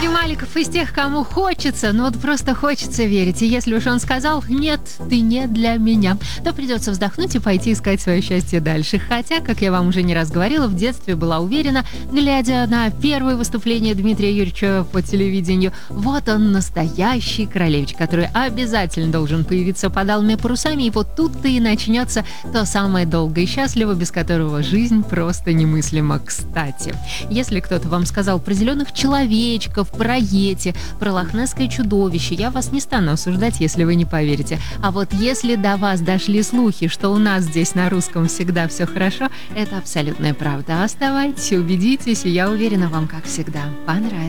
Маликов из тех, кому хочется, ну вот просто хочется верить. И если уж он сказал «нет, ты не для меня», то придется вздохнуть и пойти искать свое счастье дальше. Хотя, как я вам уже не раз говорила, в детстве была уверена, глядя на первое выступление Дмитрия Юрьевича по телевидению, вот он настоящий королевич, который обязательно должен появиться под алыми парусами, и вот тут-то и начнется то самое долгое и счастливо, без которого жизнь просто немыслима. Кстати, если кто-то вам сказал про зеленых человечков, про йети, про лохнесское чудовище, я вас не стану осуждать, если вы не поверите. А вот если до вас дошли слухи, что у нас здесь на русском всегда все хорошо, это абсолютная правда. Оставайтесь, убедитесь, и я уверена, вам, как всегда, понравится.